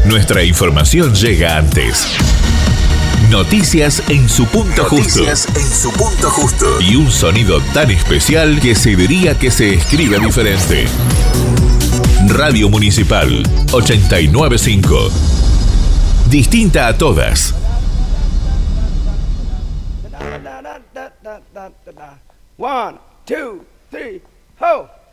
Nuestra información llega antes. Noticias en su punto justo. Noticias en su punto justo. Y un sonido tan especial que se diría que se escribe diferente. Radio Municipal 895. Distinta a todas. 1, 2, 3, ho!